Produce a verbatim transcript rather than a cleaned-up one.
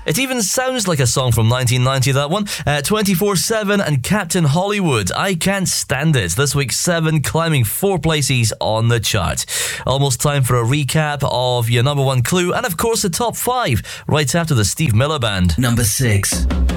It even sounds like a song from nineteen ninety, that one. Uh, twenty-four seven and Captain Hollywood, I Can't Stand It. This week, seven, climbing four places on the chart. Almost time for a recap of your number one clue, and of course the top five, right after the Steve Miller Band. Number six.